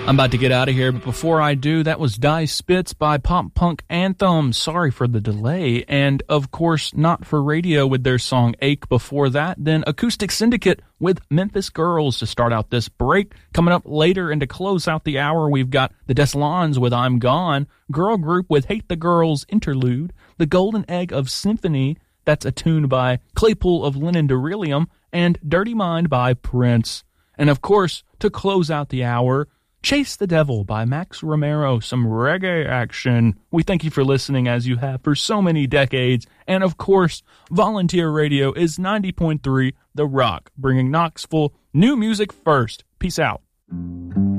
I'm about to get out of here, but before I do, that was Die Spitz by Pop Punk Anthem. Sorry for the delay. And, of course, Not For Radio with their song Ache before that. Then Acoustic Syndicate with Memphis Girls to start out this break. Coming up later and to close out the hour, we've got the Deslons with I'm Gone, Girl Group with Hate the Girls Interlude, The Golden Egg of Symphony, that's a tune by Claypool of Lennon Derelium, and Dirty Mind by Prince. And, of course, to close out the hour, Chase the Devil by Max Romero, some reggae action. We thank you for listening as you have for so many decades. And of course, Volunteer Radio is 90.3 The Rock, bringing Knoxville new music first. Peace out.